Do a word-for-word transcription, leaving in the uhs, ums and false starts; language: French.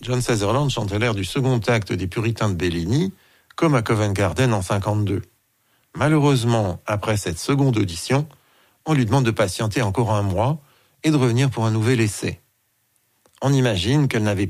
John Sutherland chantait l'air du second acte des Puritains de Bellini, comme à Covent Garden en cinquante-deux. Malheureusement, après cette seconde audition, on lui demande de patienter encore un mois et de revenir pour un nouvel essai. On imagine qu'elle n'avait